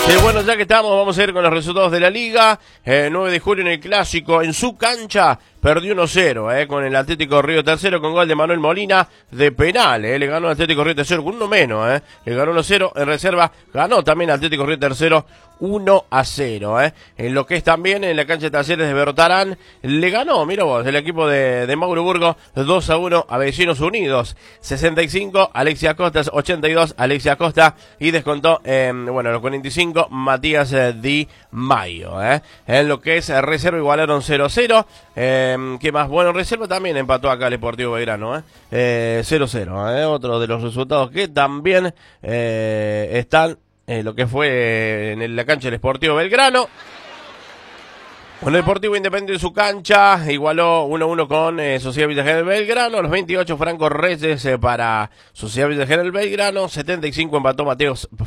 Bueno, ya que estamos, vamos a ir con los resultados de la Liga. 9 de julio en el Clásico, en su cancha, perdió 1-0, con el Atlético Río Tercero, con gol de Manuel Molina de penal, le ganó al Atlético Río Tercero con uno menos, le ganó 1-0, en reserva ganó también al Atlético Río Tercero 1-0, En lo que es también en la cancha de Talleres de Bertarán, le ganó, mira vos, el equipo de Mauro Burgo 2-1 a Vecinos Unidos. 65, Alexia Costa, 82, Alexia Costa, y descontó, los 45, Matías Di Maio, En lo que es reserva igualaron 0-0, ¿qué más? Bueno, reserva también empató acá el Sportivo Belgrano, 0-0, otro de los resultados que también están lo que fue en la cancha del Sportivo Belgrano. Bueno, el Deportivo Independiente en su cancha igualó 1-1 con Sociedad Villa General Belgrano. A los 28, Franco Reyes para Sociedad Villa General Belgrano. 75 empató Mateos